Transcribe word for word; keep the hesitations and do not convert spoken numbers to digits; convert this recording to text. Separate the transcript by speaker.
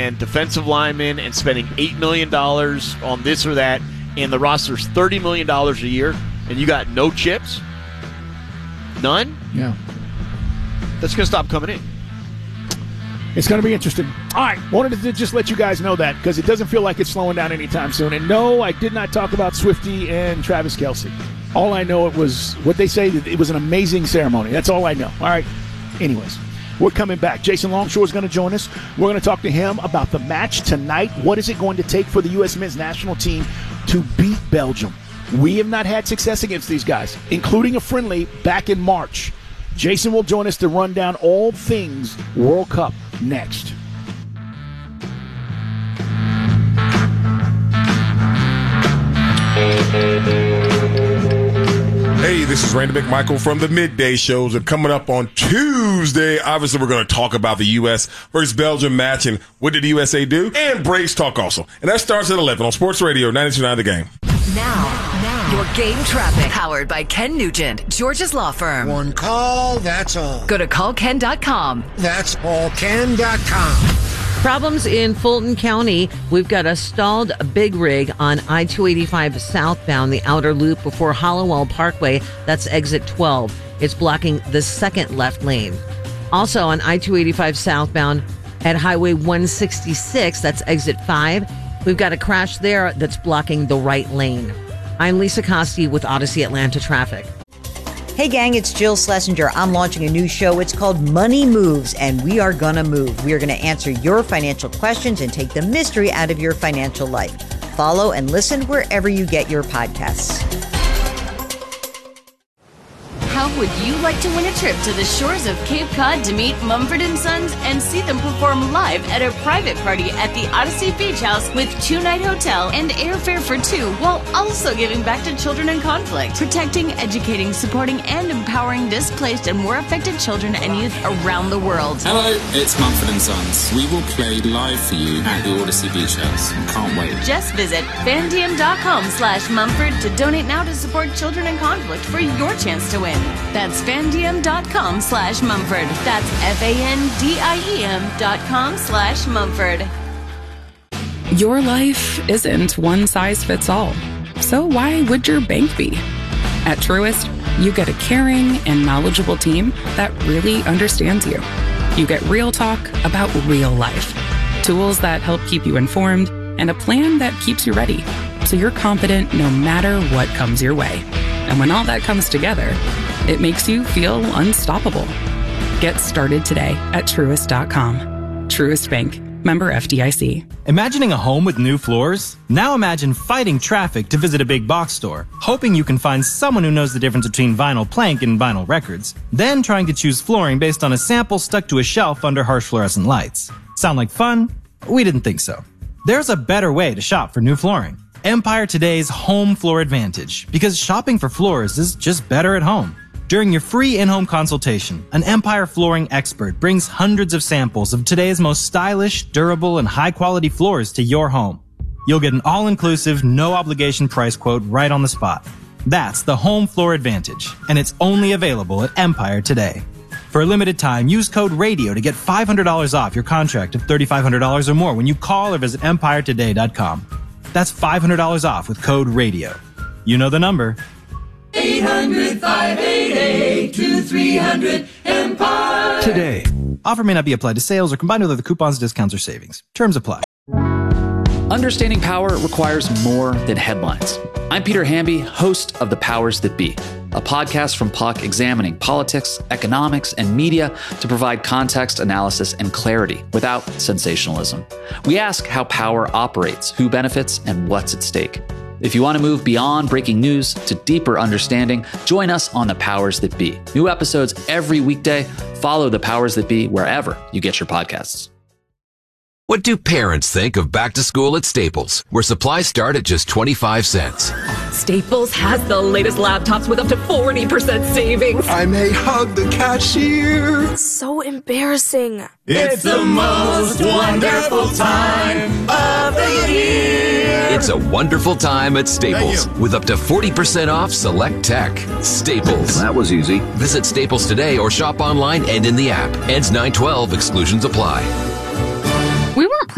Speaker 1: and defensive linemen and spending eight million dollars on this or that, and the roster's thirty million dollars a year, and you got no chips? None?
Speaker 2: Yeah.
Speaker 1: That's going to stop coming in.
Speaker 2: It's going to be interesting. All right, wanted to just let you guys know that because it doesn't feel like it's slowing down anytime soon. And no, I did not talk about Swiftie and Travis Kelce. All I know it was what they say. It was an amazing ceremony. That's all I know. All right. Anyways, we're coming back. Jason Longshore is going to join us. We're going to talk to him about the match tonight. What is it going to take for the U S men's national team to beat Belgium? We have not had success against these guys, including a friendly back in March. Jason will join us to run down all things World Cup next.
Speaker 3: Hey, this is Randy McMichael from the Midday Shows. And coming up on Tuesday, obviously we're going to talk about the U S versus Belgium match and what did the U S A do? And Braves talk also. And that starts at eleven on Sports Radio ninety-two point nine The Game.
Speaker 4: Now, now, your game traffic. Powered by Ken Nugent, George's Law Firm.
Speaker 5: One call, that's all.
Speaker 4: Go to call ken dot com.
Speaker 5: That's all ken dot com.
Speaker 6: Problems in Fulton County. We've got a stalled big rig on I two eighty-five southbound, the outer loop before Hollowell Parkway. That's exit twelve. It's blocking the second left lane. Also on I two eighty-five southbound at Highway one sixty-six, that's exit five. We've got a crash there that's blocking the right lane. I'm Lisa Costi with Odyssey Atlanta Traffic.
Speaker 7: Hey gang, it's Jill Schlesinger. I'm launching a new show. It's called Money Moves, and we are gonna move. We are gonna answer your financial questions and take the mystery out of your financial life. Follow and listen wherever you get your podcasts.
Speaker 8: How would you like to win a trip to the shores of Cape Cod to meet Mumford and Sons and see them perform live at a private party at the Odyssey Beach House with two-night hotel and airfare for two, while also giving back to children in conflict, protecting, educating, supporting, and empowering displaced and war affected children and youth around the world?
Speaker 9: Hello, it's Mumford and Sons. We will play live for you at the Odyssey Beach House. Can't wait.
Speaker 8: Just visit fandiem.com slash Mumford to donate now to support children in conflict for your chance to win. That's fandiem.com slash Mumford. That's F-A-N-D-I-E-M dot com slash Mumford.
Speaker 10: Your life isn't one size fits all. So why would your bank be? At Truist, you get a caring and knowledgeable team that really understands you. You get real talk about real life, tools that help keep you informed, and a plan that keeps you ready, so you're confident no matter what comes your way. And when all that comes together, it makes you feel unstoppable. Get started today at Truist dot com. Truist Bank. Member F D I C.
Speaker 11: Imagining a home with new floors? Now imagine fighting traffic to visit a big box store, hoping you can find someone who knows the difference between vinyl plank and vinyl records, then trying to choose flooring based on a sample stuck to a shelf under harsh fluorescent lights. Sound like fun? We didn't think so. There's a better way to shop for new flooring. Empire Today's Home Floor Advantage, because shopping for floors is just better at home. During your free in-home consultation, an Empire flooring expert brings hundreds of samples of today's most stylish, durable, and high-quality floors to your home. You'll get an all-inclusive, no-obligation price quote right on the spot. That's the Home Floor Advantage, and it's only available at Empire Today. For a limited time, use code RADIO to get five hundred dollars off your contract of three thousand five hundred dollars or more when you call or visit empire today dot com. That's five hundred dollars off with code RADIO. You know the number.
Speaker 12: eight hundred, five eight eight, two three hundred, Empire.
Speaker 11: Today. Offer may not be applied to sales or combined with other coupons, discounts, or savings. Terms apply.
Speaker 13: Understanding power requires more than headlines. I'm Peter Hamby, host of The Powers That Be, a podcast from Puck examining politics, economics, and media to provide context, analysis, and clarity without sensationalism. We ask how power operates, who benefits, and what's at stake. If you want to move beyond breaking news to deeper understanding, join us on The Powers That Be. New episodes every weekday. Follow The Powers That Be wherever you get your podcasts.
Speaker 14: What do parents think of back to school at Staples, where supplies start at just twenty-five cents?
Speaker 15: Staples has the latest laptops with up to forty percent savings.
Speaker 16: I may hug the cashier.
Speaker 17: So embarrassing.
Speaker 12: It's the most wonderful time of the year.
Speaker 14: It's a wonderful time at Staples with up to forty percent off select tech. Staples.
Speaker 18: That was easy.
Speaker 14: Visit Staples today or shop online and in the app. Ends nine twelve. Exclusions apply.
Speaker 19: We weren't